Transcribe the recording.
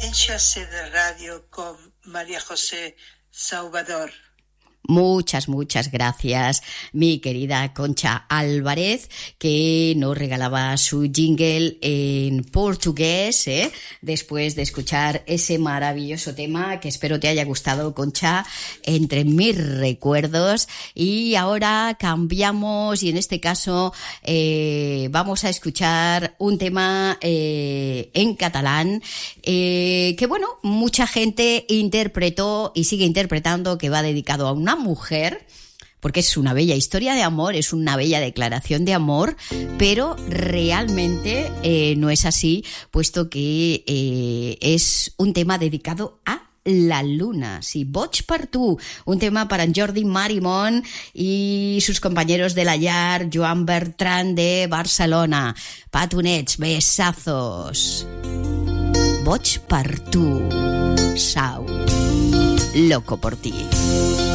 en Chassé de Radio con María José Salvador. Muchas gracias, mi querida Concha Álvarez, que nos regalaba su jingle en portugués, después de escuchar ese maravilloso tema que espero te haya gustado, Concha, Entre mis recuerdos. Y ahora cambiamos y en este caso vamos a escuchar un tema en catalán que, bueno, mucha gente interpretó y sigue interpretando, que va dedicado a una mujer, porque es una bella historia de amor, es una bella declaración de amor, pero realmente no es así, puesto que es un tema dedicado a la luna. Sí, Boig per tu, un tema para Jordi Marimón y sus compañeros de la llar, Joan Bertran de Barcelona. Patonets, besazos. Boig per tu, Sau, loco por ti.